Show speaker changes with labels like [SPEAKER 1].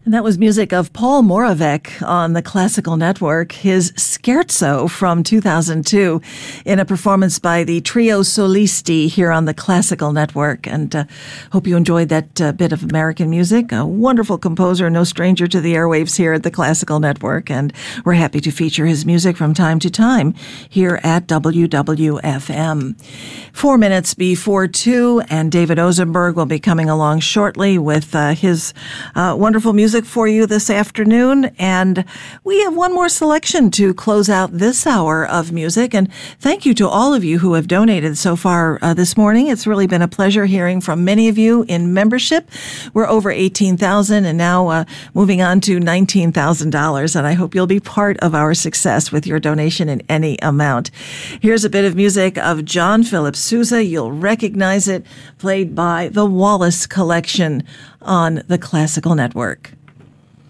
[SPEAKER 1] And that was music of Paul Moravec on the Classical Network, his Scherzo from 2002 in a performance by the Trio Solisti here on the Classical Network. And hope you enjoyed that bit of American music. A wonderful composer, no stranger to the airwaves here at the Classical Network. And we're happy to feature his music from time to time here at WWFM. 4 minutes before 2, and David Ozenberg will be coming along shortly with his wonderful music for you this afternoon. And we have one more selection to close out this hour of music. And thank you to all of you who have donated so far this morning. It's really been a pleasure hearing from many of you in membership. We're over 18,000 and now moving on to $19,000. And I hope you'll be part of our success with your donation in any amount. Here's a bit of music of John Philip Sousa. You'll recognize it, played by the Wallace Collection on the Classical Network.